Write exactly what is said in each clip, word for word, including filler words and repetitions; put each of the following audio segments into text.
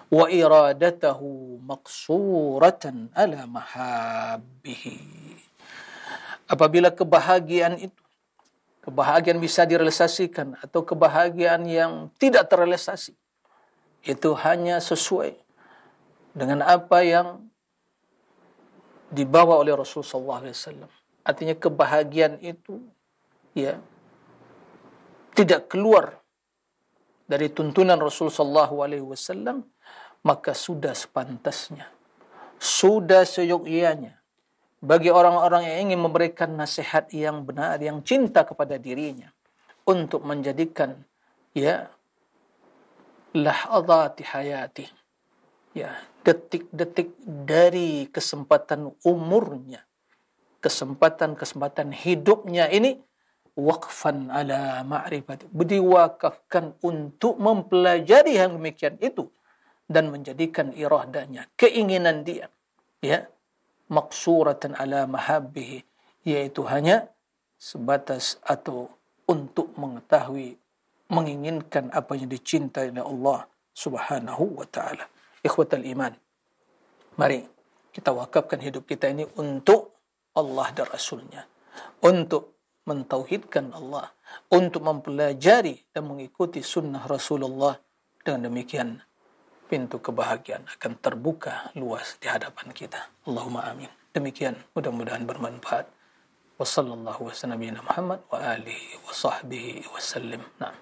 wa iradatahu maqsuratan ala mahabbihi. Apabila kebahagiaan itu, kebahagiaan bisa direalisasikan atau kebahagiaan yang tidak terrealisasi, itu hanya sesuai dengan apa yang dibawa oleh Rasulullah sallallahu alaihi wasallam. Artinya kebahagiaan itu ya tidak keluar dari tuntunan Rasul sallallahu alaihi wasallam, maka sudah sepantasnya, sudah seyogyanya bagi orang-orang yang ingin memberikan nasihat yang benar, yang cinta kepada dirinya, untuk menjadikan ya lahadati hayati, ya detik-detik dari kesempatan umurnya, kesempatan-kesempatan hidupnya ini waqfan ala ma'rifati, diwakafkan untuk mempelajari yang demikian itu dan menjadikan iradanya, keinginan dia ya maqsuratan ala mahabbihi, yaitu hanya sebatas atau untuk mengetahui, menginginkan apa yang dicintai oleh Allah Subhanahu wa taala. Ikhwatal iman, mari kita wakafkan hidup kita ini untuk Allah dan Rasulnya, untuk mentauhidkan Allah, untuk mempelajari dan mengikuti sunnah Rasulullah. Dengan demikian pintu kebahagiaan akan terbuka luas di hadapan kita. Allahumma amin. Demikian, mudah-mudahan bermanfaat. Wa sallallahu wa sallam ala Muhammad wa alihi wa sahbihi wa sallim. Nah.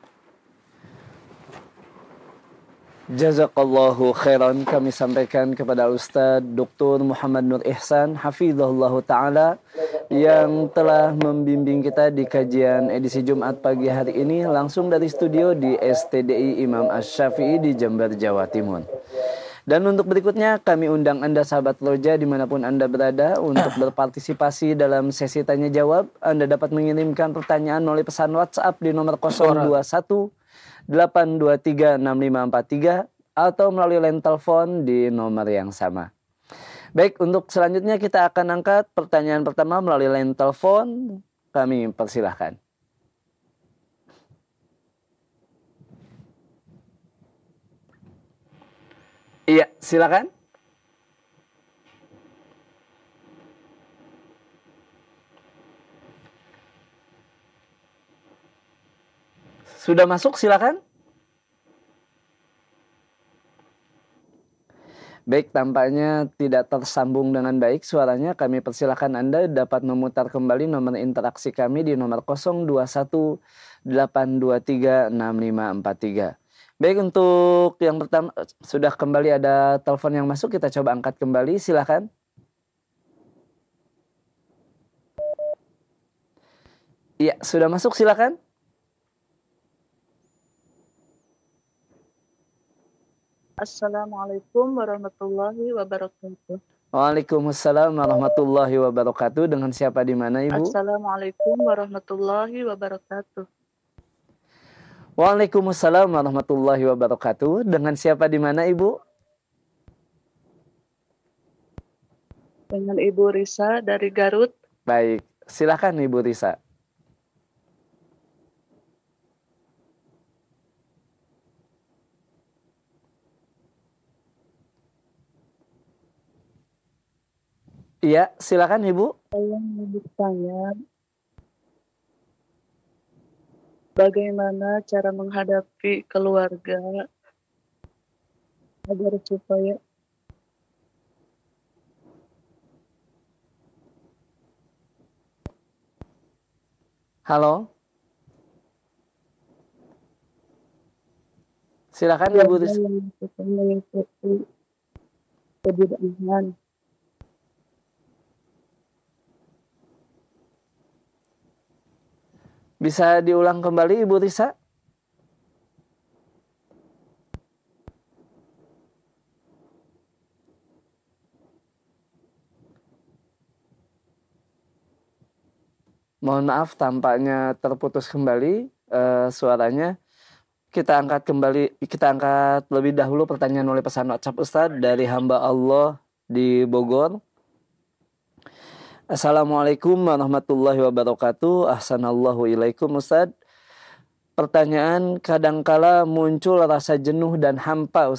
Jazakallahu khairan, kami sampaikan kepada Ustaz Doktor Muhammad Nur Ihsan hafizahullah ta'ala yang telah membimbing kita di kajian edisi Jumat pagi hari ini langsung dari studio di S T D I Imam Asy-Syafi'i di Jember, Jawa Timur. Dan untuk berikutnya kami undang Anda sahabat Roja dimanapun Anda berada untuk berpartisipasi dalam sesi tanya jawab. Anda dapat mengirimkan pertanyaan melalui pesan WhatsApp di nomor nol dua satu delapan dua tiga enam lima empat tiga atau melalui line telepon di nomor yang sama. Baik, untuk selanjutnya kita akan angkat pertanyaan pertama melalui line telepon. Kami persilahkan. Iya, silakan. Sudah masuk, silakan. Baik, tampaknya tidak tersambung dengan baik suaranya. Kami persilahkan Anda dapat memutar kembali nomor interaksi kami di nomor nol dua satu delapan dua tiga enam lima empat tiga. Baik, untuk yang pertama, sudah kembali ada telepon yang masuk. Kita coba angkat kembali, silakan. Iya, sudah masuk, silakan. Assalamualaikum warahmatullahi wabarakatuh. Waalaikumsalam warahmatullahi wabarakatuh. Dengan siapa di mana, Ibu? Assalamualaikum warahmatullahi wabarakatuh. Waalaikumsalam warahmatullahi wabarakatuh. Dengan siapa di mana, Ibu? Dengan Ibu Risa dari Garut. Baik, silakan Ibu Risa. Iya, silakan Ibu. Saya mau bertanya, bagaimana cara menghadapi keluarga agar supaya Halo. Silakan Ibu Risa. mengikuti kebidanan. Bisa diulang kembali Ibu Risa? Mohon maaf, tampaknya terputus kembali uh, suaranya. Kita angkat kembali, kita angkat lebih dahulu pertanyaan oleh pesan WhatsApp Ustadz dari hamba Allah di Bogor. Assalamualaikum warahmatullahi wabarakatuh. Ahsanallahu ilaikum Ustadz. Pertanyaan, kadangkala muncul rasa jenuh dan hampa